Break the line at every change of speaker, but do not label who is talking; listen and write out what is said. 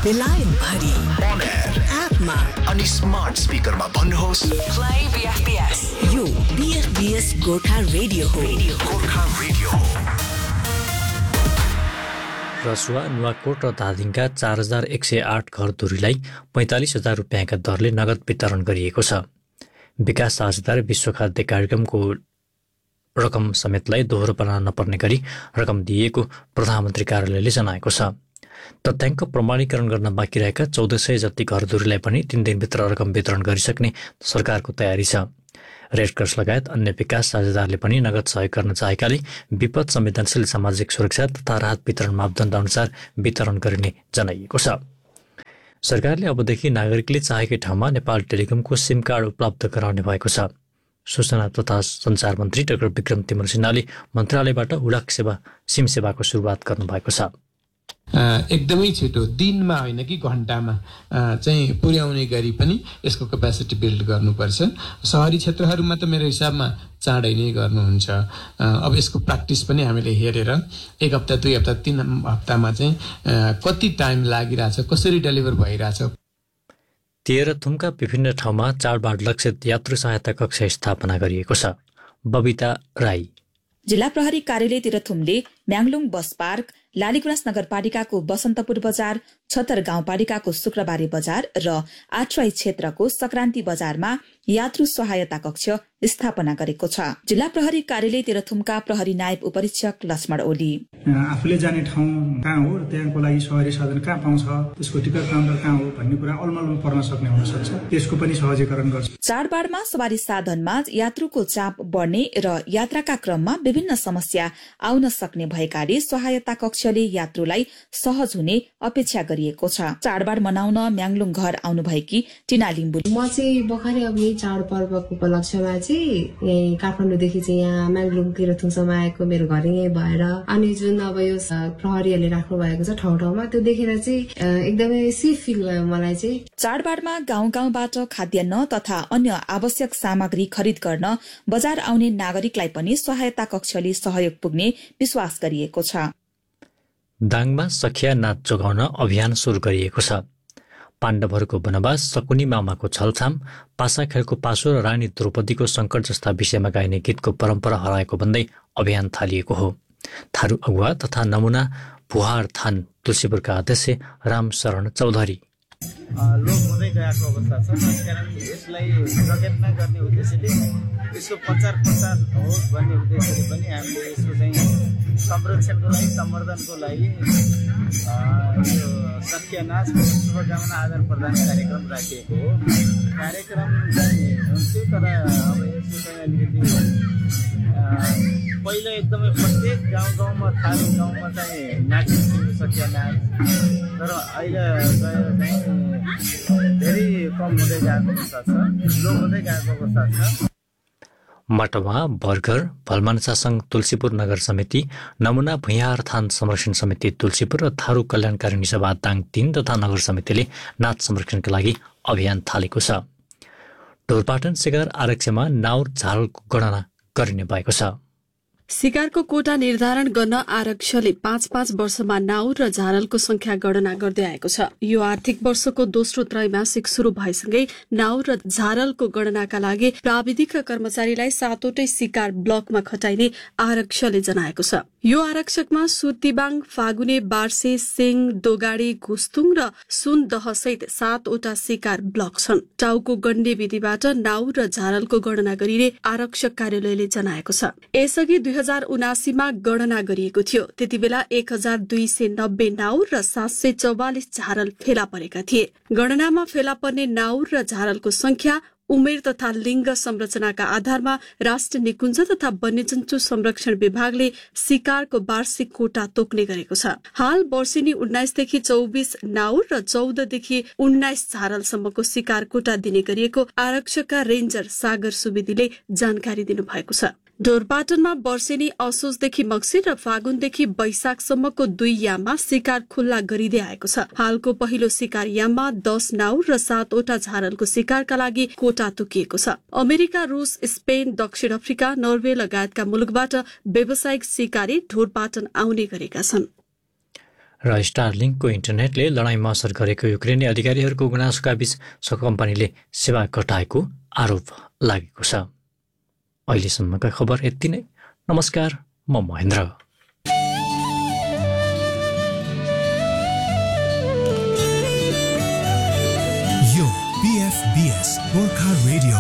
बेलायत भरि
on air
एपमा
अनि स्मार्ट स्पिकरमा भन्नुहोस्
प्ले बीएफबीएस। यो बीएफबीएस गोर्खा रेडियो हो।
गोर्खा रेडियो
रसुवा, नुवाकोट र धादिङका 4108 घरधुरीलाई 45,000 रुपियाँका दरले नगद वितरण गरिएको छ। विकास साझेदार विश्व खाद्य कार्यक्रमको रकम समेतलाई दोहोरो बनाउन नपर्ने गरी रकम दिएको प्रधानमन्त्री कार्यालयले जनाएको छ। तथ्याङ्क प्रमाणीकरण गर्न बाँकी रहेका 1400 जति घरधुरीलाई पनि 3 दिनभित्र रकम वितरण गरिसक्ने सरकारको तयारी छ। रेडक्रस लगायत अन्य विकास साझेदारले पनि नगद सहयोग गर्न चाहेकाले विपद संवेदनशील सामाजिक सुरक्षा तथा राहत वितरण मापदण्ड अनुसार वितरण गरिने जनाइएको छ। सरकारले अबदेखि नागरिकले चाहेकै ठाउँमा नेपाल टेलिकमको सिम कार्ड उपलब्ध गराउने भएको छ। सूचना तथा सञ्चार मन्त्री डाक्टर विक्रम तिमल सिन्हाले मन्त्रालयबाट उडाक सेवा सिम सेवाको सुरुवात गर्नुभएको छ।
एकदमै छिटो दिनमा होइन कि घण्टामा चाहिँ पुर्याउने गरी पनि यसको क्यापेसिटी बिल्ड गर्नुपर्छ। सहरी क्षेत्रहरूमा त मेरो हिसाबमा चाँडै नै गर्नुहुन्छ। अब यसको प्र्याक्टिस पनि हामीले हेरेर 1 हप्ता 2 हप्ता 3 हप्तामा चाहिँ कति टाइम लागिरहेछ, कसरी डेलिभर भइरहेछ।
तेह्रथुमका विभिन्न ठाउँमा चाडबाड लक्षित यात्रु सहायता कक्ष स्थापना गरिएको छ। बबिता राई।
जिल्ला प्रहरी कार्यालय तेह्रथुमले म्याङलुङ बस पार्क, लालीगुराँस नगरपालिकाको बसन्तपुर बजार, छतर गाउँपालिकाको शुक्रबारे बजार र आठराई क्षेत्रको संक्रान्ति बजारमा यात्रु सहायता कक्ष स्थापना गरेको छ। जिल्ला प्रहरी कार्यालय तेह्रथुमका प्रहरी नायब उपरीक्षक लक्ष्मण ओली।
आफूले जाने ठाउँ कहाँ हो, त्यहाँको लागि सवारी साधन कहाँ पाउँछ, त्यसको टिकट काउन्टर कहाँ हो भन्ने कुरा अलमलमा पर्न सक्ने हुन सक्छ। त्यसको पनि सहजीकरण गर्छ।
चाडबाडमा सवारी साधनमा यात्रुको चाप बढ्ने र यात्राका क्रममा विभिन्न समस्या आउन सक्ने भएकाले सहायता कक्षले यात्रुलाई सहज हुने अपेक्षा गरिएको छ। चाडबाड मनाउन म्याङलुङ घर आउनुभएकी टिना लिम्बु।
म चाहिँ भर्खरै अब यही चाडपर्वको उपलक्ष्यमा चाहिँ यही काठमाडौँदेखि चाहिँ यहाँ म्याङलुङ तेह्रथुमसम्म आएको, मेरो घर यही भएर अनि जुन अब यो प्रहरीहरूले राख्नु भएको छ ठाउँ ठाउँमा, त्यो देखेर चाहिँ एकदमै सेफ फिल भयो मलाई चाहिँ।
चाडबाडमा गाउँ गाउँबाट खाद्यान्न तथा अन्य आवश्यक सामग्री खरिद गर्न बजार आउने नागरिकलाई पनि सहायता कक्षले सहयोग पुग्ने विश्वास गरिएको छ।
दाङमा सखिया नाच जोगाउन अभियान सुरु गरिएको छ। पाण्डवहरूको वनवास, शकुनी मामाको छलछाम, पासा खेलको पासो र रानी द्रौपदीको सङ्कट जस्ता विषयमा गाइने गीतको परम्परा हराएको भन्दै अभियान थालिएको हो। थारू अगुवा तथा नमुना पुहार थान तुलसीपुरका अध्यक्ष राम शरण चौधरी।
लोप हुँदै गएको अवस्था छ, त्यसकारण यसलाई सचेतना गर्ने उद्देश्यले यसको प्रचार प्रसार होस् भन्ने उद्देश्यले पनि हामीले यसको चाहिँ संरक्षणको लागि, सम्वर्धनको लागि यो सखिया नाचको शुभकामना आदान प्रदान कार्यक्रम राखिएको हो। कार्यक्रम चाहिँ हुन्थ्यो, तर अब यसको चाहिँ अलिकति पहिला एकदमै प्रत्येक गाउँ गाउँमा थारू गाउँमा चाहिँ नाचिन्थ्यो सखिया नाच, तर अहिले गएर चाहिँ धेरै कम हुँदै गएको अवस्था छ, लोप हुँदै गएको अवस्था छ।
मटवा, बर्गर, भलमानसा सङ्घ तुलसीपुर नगर समिति, नमुना भुइँहार थान संरक्षण समिति तुलसीपुर र थारू कल्याणकारिणी सभा दाङ 3 तथा नगर समितिले नाच संरक्षणका लागि अभियान थालेको छ। ढोरपाटन शिकार आरक्षमा नाउर झारलको गणना गरिने भएको छ।
शिकारको कोटा निर्धारण गर्न आरक्षले 5-5 वर्षमा नाउर र झारलको संख्या गणना गर्दै आएको छ। यो आर्थिक वर्षको दोस्रो त्रैमासिक शुरू भएसँगै नाउर र झारलको गणनाका लागि प्राविधिक र कर्मचारीलाई 7वटै शिकार ब्लकमा खटाइने आरक्षले जनाएको छ। यो आरक्षकमा सुर्तिबाङ, फागुने, बार्से, सिङ, दोगाडी, घुस्तुङ र सुनदह सहित 7वटा शिकार ब्लक छन्। टाउको गण्डे विधिबाट नाउर र झारलको गणना गरिने आरक्षक कार्यालयले जनाएको छ। यसअघि 2079 मा गणना गरिएको थियो। त्यति बेला 1290 नाउर र 744 झारल फेला परेका थिए। गणनामा फेला पर्ने नाउर र झारलको संख्या उमेर तथा लिङ्ग संरचनाका आधारमा राष्ट्रिय निकुञ्ज तथा वन्यजन्तु संरक्षण विभागले शिकारको वार्षिक कोटा तोक्ने गरेको छ। हाल वर्षेनी 19 देखि 24 नाउर र 14 देखि 19 झारलसम्मको शिकार कोटा दिने गरिएको आरक्षकका रेन्जर सागर सुवेदीले जानकारी दिनुभएको छ। ढोरपाटनमा वर्षेनी असोजदेखि मक्सिर र फागुनदेखि वैशाखसम्मको 2 याममा शिकार खुल्ला गरिँदै आएको छ। हालको पहिलो शिकार याममा 10 नाउर र 7वटा झारलको शिकारका लागि कोटा तोकिएको छ। अमेरिका, रूस, स्पेन, दक्षिण अफ्रिका, नर्वे लगायतका मुलुकबाट व्यावसायिक शिकारी ढोरपाटन आउने गरेका छन्।
र स्टारलिङ्कको इन्टरनेटले लडाइँमा असर गरेको युक्रेनी अधिकारीहरूको गुनासोका बीच सो कम्पनीले सेवा घटाएको आरोप लागेको छ। अहिलेसम्मका खबर यति नै। नमस्कार, म महेन्द्र।
यो PFBS गोर्खा रेडियो